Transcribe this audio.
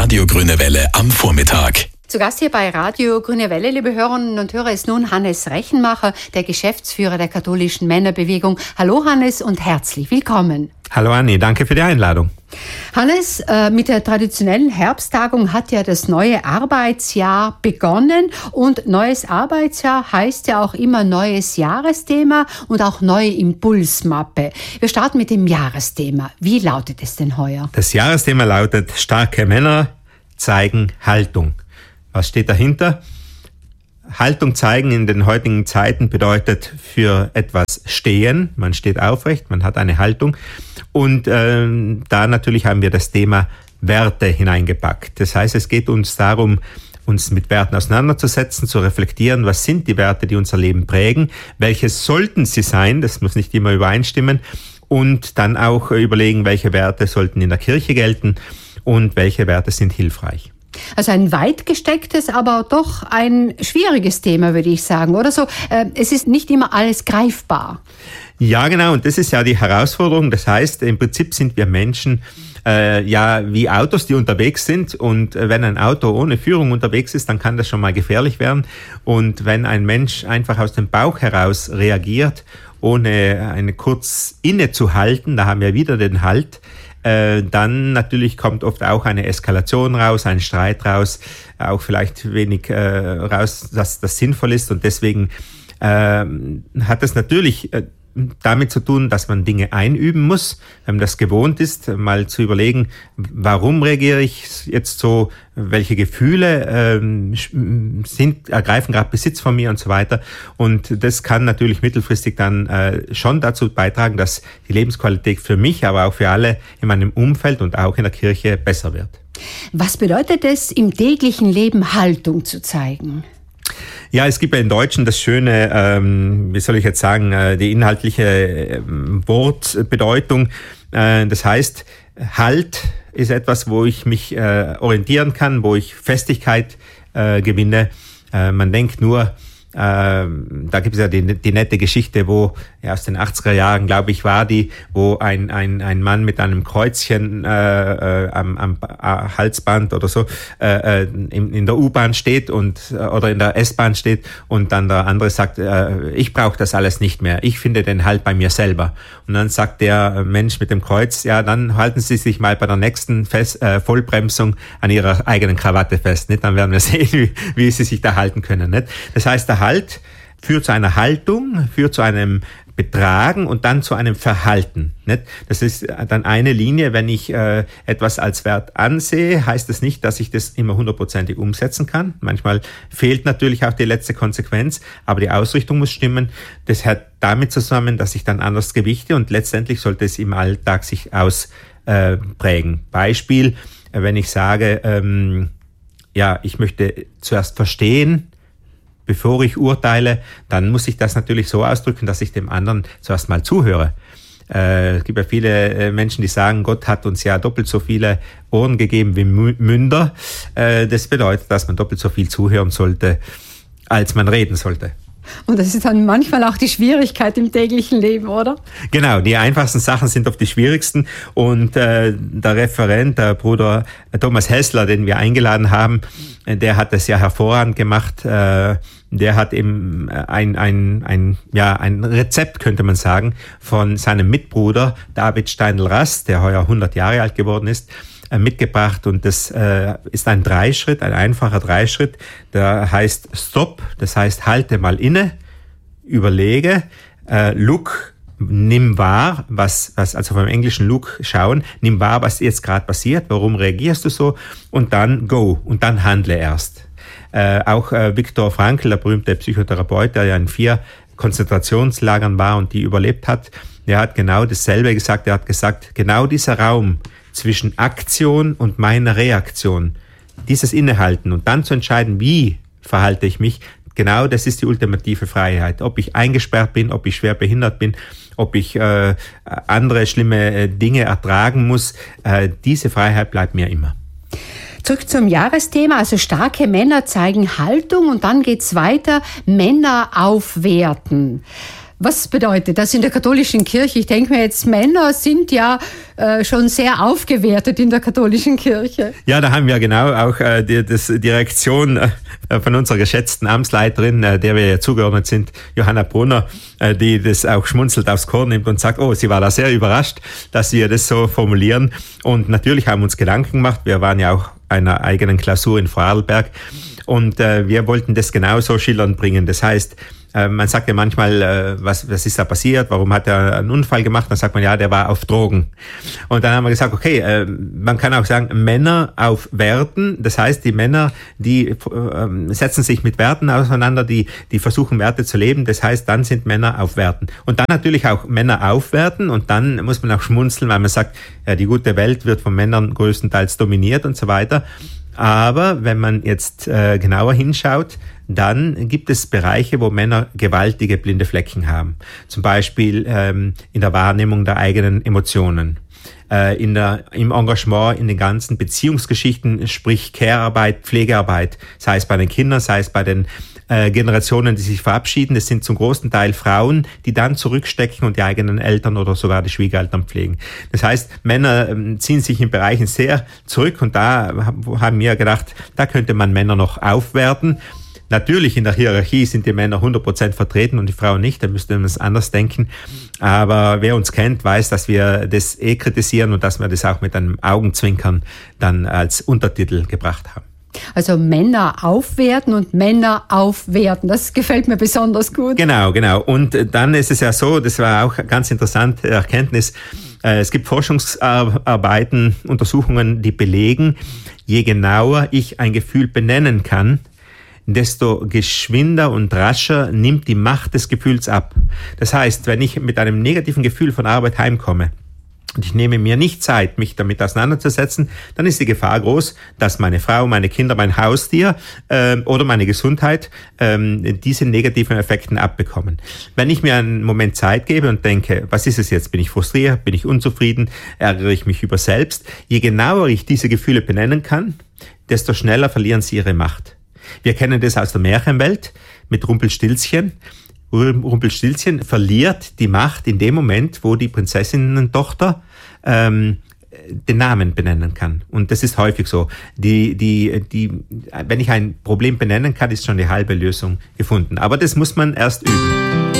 Radio Grüne Welle am Vormittag. Zu Gast hier bei Radio Grüne Welle, liebe Hörerinnen und Hörer, ist nun Hannes Rechenmacher, der Geschäftsführer der katholischen Männerbewegung. Hallo Hannes und herzlich willkommen. Hallo Anni, danke für die Einladung. Hannes, mit der traditionellen Herbsttagung hat ja das neue Arbeitsjahr begonnen und neues Arbeitsjahr heißt ja auch immer neues Jahresthema und auch neue Impulsmappe. Wir starten mit dem Jahresthema. Wie lautet es denn heuer? Das Jahresthema lautet: Starke Männer zeigen Haltung. Was steht dahinter? Haltung zeigen in den heutigen Zeiten bedeutet für etwas stehen. Man steht aufrecht, man hat eine Haltung. Und da natürlich haben wir das Thema Werte hineingepackt. Das heißt, es geht uns darum, uns mit Werten auseinanderzusetzen, zu reflektieren, was sind die Werte, die unser Leben prägen, welche sollten sie sein, das muss nicht immer übereinstimmen, und dann auch überlegen, welche Werte sollten in der Kirche gelten und welche Werte sind hilfreich. Also ein weit gestecktes, aber doch ein schwieriges Thema, würde ich sagen, oder so. Es ist nicht immer alles greifbar. Ja, genau. Und das ist ja die Herausforderung. Das heißt, im Prinzip sind wir Menschen wie Autos, die unterwegs sind. Und wenn ein Auto ohne Führung unterwegs ist, dann kann das schon mal gefährlich werden. Und wenn ein Mensch einfach aus dem Bauch heraus reagiert, ohne eine kurz innezuhalten, da haben wir wieder den Halt, dann natürlich kommt oft auch eine Eskalation raus, ein Streit raus, auch vielleicht wenig raus, dass das sinnvoll ist. Und deswegen hat es natürlich damit zu tun, dass man Dinge einüben muss, wenn man das gewohnt ist, mal zu überlegen, warum reagiere ich jetzt so, welche Gefühle ergreifen gerade Besitz von mir und so weiter. Und das kann natürlich mittelfristig dann schon dazu beitragen, dass die Lebensqualität für mich, aber auch für alle in meinem Umfeld und auch in der Kirche besser wird. Was bedeutet es, im täglichen Leben Haltung zu zeigen? Ja, es gibt ja im Deutschen das schöne, die inhaltliche Wortbedeutung. Das heißt, Halt ist etwas, wo ich mich orientieren kann, wo ich Festigkeit gewinne. Man denkt nur, da gibt es ja die nette Geschichte, wo aus den 80er Jahren, glaube ich, war wo ein Mann mit einem Kreuzchen am Halsband oder so in der U-Bahn steht oder in der S-Bahn steht und dann der andere sagt, ich brauche das alles nicht mehr, ich finde den Halt bei mir selber. Und dann sagt der Mensch mit dem Kreuz, ja, dann halten Sie sich mal bei der nächsten Vollbremsung an Ihrer eigenen Krawatte fest, nicht? Dann werden wir sehen, wie Sie sich da halten können, nicht? Das heißt, der Halt führt zu einer Haltung, führt zu einem Betragen und dann zu einem Verhalten. Nicht? Das ist dann eine Linie. Wenn ich etwas als Wert ansehe, heißt das nicht, dass ich das immer 100% umsetzen kann. Manchmal fehlt natürlich auch die letzte Konsequenz, aber die Ausrichtung muss stimmen. Das hängt damit zusammen, dass ich dann anders gewichte und letztendlich sollte es im Alltag sich ausprägen. Beispiel, wenn ich sage, ich möchte zuerst verstehen, bevor ich urteile, dann muss ich das natürlich so ausdrücken, dass ich dem anderen zuerst mal zuhöre. Es gibt ja viele Menschen, die sagen, Gott hat uns ja doppelt so viele Ohren gegeben wie Münder. Das bedeutet, dass man doppelt so viel zuhören sollte, als man reden sollte. Und das ist dann manchmal auch die Schwierigkeit im täglichen Leben, oder? Genau, die einfachsten Sachen sind oft die schwierigsten. Und der Referent, der Bruder Thomas Hessler, den wir eingeladen haben, der hat das ja hervorragend gemacht. Der hat eben ein Rezept, könnte man sagen, von seinem Mitbruder David Steindl-Rast, der heuer 100 Jahre alt geworden ist, mitgebracht. Und das ist ein einfacher Dreischritt, der heißt Stop, das heißt halte mal inne, überlege, look, nimm wahr, also vom englischen look schauen, nimm wahr, was jetzt gerade passiert, warum reagierst du so, und dann go, und dann handle erst. Auch Viktor Frankl, der berühmte Psychotherapeut, der ja in 4 Konzentrationslagern war und die überlebt hat, der hat genau dasselbe gesagt. Er hat gesagt, genau dieser Raum zwischen Aktion und meiner Reaktion, dieses Innehalten und dann zu entscheiden, wie verhalte ich mich, genau das ist die ultimative Freiheit. Ob ich eingesperrt bin, ob ich schwer behindert bin, ob ich andere schlimme Dinge ertragen muss, diese Freiheit bleibt mir immer. Zurück zum Jahresthema, also starke Männer zeigen Haltung und dann geht's weiter, Männer aufwerten. Was bedeutet das in der katholischen Kirche? Ich denke mir jetzt, Männer sind ja schon sehr aufgewertet in der katholischen Kirche. Ja, da haben wir genau auch die Reaktion von unserer geschätzten Amtsleiterin, der wir ja zugeordnet sind, Johanna Brunner, die das auch schmunzelt aufs Korn nimmt und sagt, sie war da sehr überrascht, dass wir das so formulieren. Und natürlich haben wir uns Gedanken gemacht. Wir waren ja auch einer eigenen Klausur in Vorarlberg und wir wollten das genauso schildernd bringen. Das heißt, man sagt ja manchmal, was ist da passiert, warum hat er einen Unfall gemacht? Dann sagt man, ja, der war auf Drogen. Und dann haben wir gesagt, okay, man kann auch sagen, Männer auf Werten. Das heißt, die Männer, die setzen sich mit Werten auseinander, die versuchen, Werte zu leben. Das heißt, dann sind Männer auf Werten. Und dann natürlich auch Männer aufwerten. Und dann muss man auch schmunzeln, weil man sagt, ja, die gute Welt wird von Männern größtenteils dominiert und so weiter. Aber wenn man jetzt genauer hinschaut, dann gibt es Bereiche, wo Männer gewaltige blinde Flecken haben. Zum Beispiel in der Wahrnehmung der eigenen Emotionen, im Engagement in den ganzen Beziehungsgeschichten, sprich Care-Arbeit, Pflegearbeit, sei es bei den Kindern, sei es bei den Generationen, die sich verabschieden. Das sind zum großen Teil Frauen, die dann zurückstecken und die eigenen Eltern oder sogar die Schwiegereltern pflegen. Das heißt, Männer ziehen sich in Bereichen sehr zurück und da haben wir gedacht, da könnte man Männer noch aufwerten. Natürlich in der Hierarchie sind die Männer 100% vertreten und die Frauen nicht, da müsste man es anders denken. Aber wer uns kennt, weiß, dass wir das kritisieren und dass wir das auch mit einem Augenzwinkern dann als Untertitel gebracht haben. Also Männer aufwerten und Männer aufwerten. Das gefällt mir besonders gut. Genau. Und dann ist es ja so, das war auch eine ganz interessante Erkenntnis, es gibt Forschungsarbeiten, Untersuchungen, die belegen, je genauer ich ein Gefühl benennen kann, desto geschwinder und rascher nimmt die Macht des Gefühls ab. Das heißt, wenn ich mit einem negativen Gefühl von Arbeit heimkomme und ich nehme mir nicht Zeit, mich damit auseinanderzusetzen, dann ist die Gefahr groß, dass meine Frau, meine Kinder, mein Haustier oder meine Gesundheit diese negativen Effekten abbekommen. Wenn ich mir einen Moment Zeit gebe und denke, was ist es jetzt? Bin ich frustriert? Bin ich unzufrieden? Ärgere ich mich über selbst? Je genauer ich diese Gefühle benennen kann, desto schneller verlieren sie ihre Macht. Wir kennen das aus der Märchenwelt mit Rumpelstilzchen. Rumpelstilzchen verliert die Macht in dem Moment, wo die Prinzessinnentochter den Namen benennen kann. Und das ist häufig so. Wenn ich ein Problem benennen kann, ist schon die halbe Lösung gefunden. Aber das muss man erst üben.